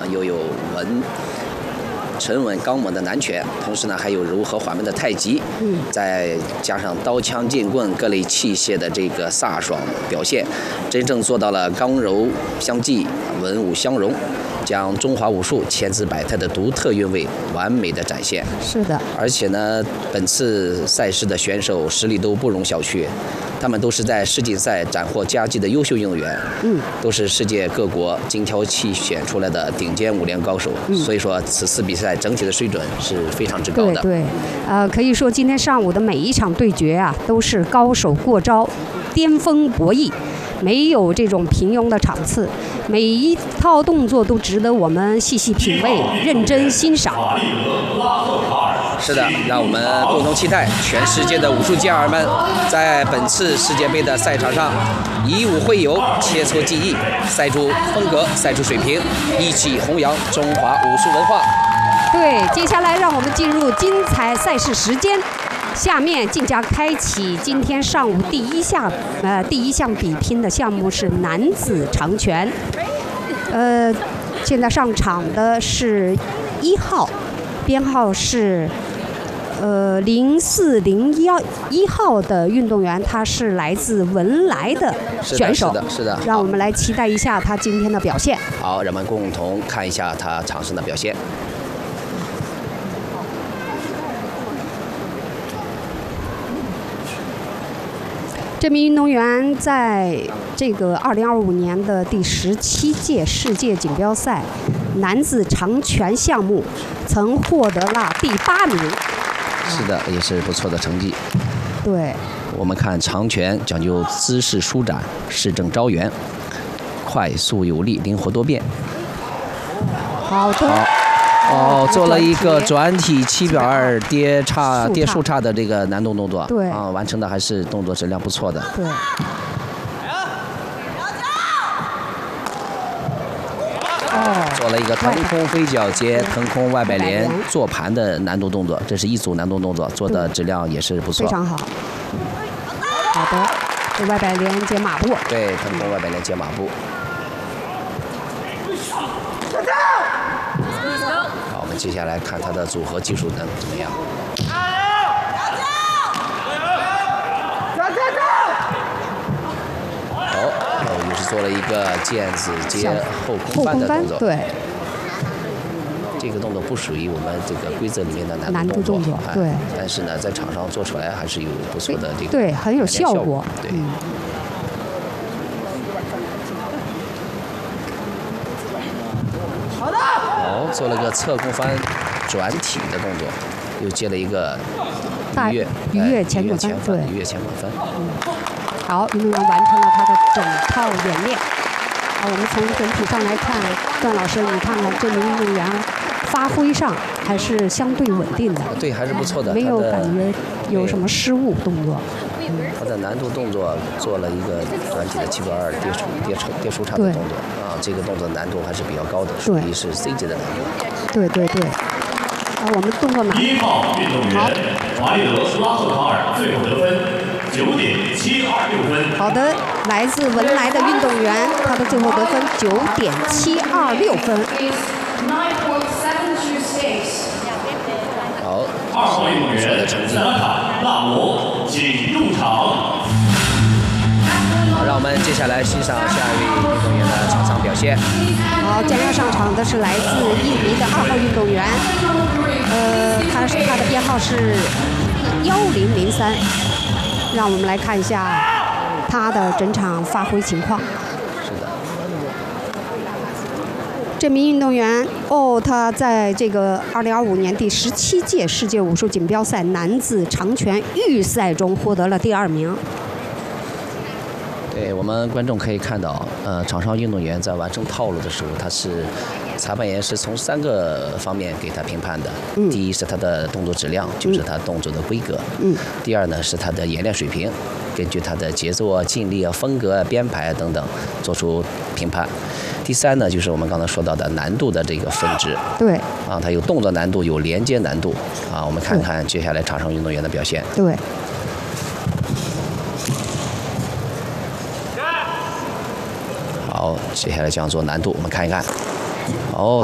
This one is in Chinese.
又有沉稳刚猛的南拳，同时呢还有柔和缓慢的太极，再加上刀枪剑棍各类器械的这个飒爽表现，真正做到了刚柔相济，文武相融，将中华武术千姿百态的独特韵味完美的展现。 是的， 而且呢，本次赛事的选手实力都不容小觑，他们都是在世锦赛斩获佳绩的优秀运动员，都是世界各国精挑细选出来的顶尖武林高手，所以说此次比赛整体的水准是非常之高的。 对，可以说今天上午的每一场对决啊，都是高手过招，巅峰博弈。没有这种平庸的场次，每一套动作都值得我们细细品味、认真欣赏。 是的，让我们共同期待全世界的武术健儿们在本次世界杯的赛场上以武会友，切磋技艺，赛出风格，赛出水平，一起弘扬中华武术文化。 对，接下来让我们进入精彩赛事时间。下面竞价开启今天上午第一项比拼的项目是男子长拳。现在上场的是1号，编号是0401号的运动员，他是来自文莱的选手。 是的。 让我们来期待一下他今天的表现。 好，让我们共同看一下他场上的表现。 这名运动员在这个2025年的第17届世界锦标赛男子长拳项目曾获得了第8名。 是的，也是不错的成绩。 对， 我们看长拳讲究姿势舒展，势正招圆，快速有力，灵活多变。 好的。 做了一个转体7.2跌树叉的这个难度动作， 对， 完成的还是动作质量不错的。 对。 做了一个腾空飞脚接腾空外摆连坐盘的难度动作，这是一组难度动作，做的质量也是不错， 非常好。好的，这外摆连接马步。 对，腾空外摆连接马步。好，我们接下来看他的组合技术能怎么样。又是做了一个毽子接后空翻的动作。 对， 这个动作不属于我们这个规则里面的难度动作。对， 但是呢，在场上做出来还是有不错的这个。 对，很有效果。 对。好，做了个侧空翻转体的动作，又接了一个鱼跃前滚翻。对，鱼跃前滚翻。 好，运动员完成了他的整套演练。我们从整体上来看，段老师，你看看这名运动员发挥上还是相对稳定的。 对，还是不错的。 没有感觉有什么失误动作。 他的难度动作做了一个转体的7.2跌树叉的动作这个动作难度还是比较高的，属于是 C 级的难度。 对。我们动作难。 1号运动员华德拉赫卡尔最后得分9.726分。 好的，来自文莱的运动员，他的最后得分9.726分。 好 ，2号运动员萨拉卡纳摩请入场。 好，让我们接下来欣赏下一位运动员的场上表现。 好，将要上场的是来自印尼的2号运动员，他的编号是1003。让我们来看一下他的整场发挥情况。 是的。 这名运动员他在这个2025年第17届世界武术锦标赛男子长拳预赛中获得了第2名。 对，我们观众可以看到，场上运动员在完成套路的时候，裁判员是从3个方面给他评判的。第一是他的动作质量，就是他动作的规格。第二呢是他的演练水平，根据他的节奏啊、劲力啊、风格啊、编排等等做出评判。第三呢就是我们刚才说到的难度的这个分值。 对。 它有动作难度，有连接难度。我们看看接下来场上运动员的表现。 对。 好，接下来讲做难度，我们看一看。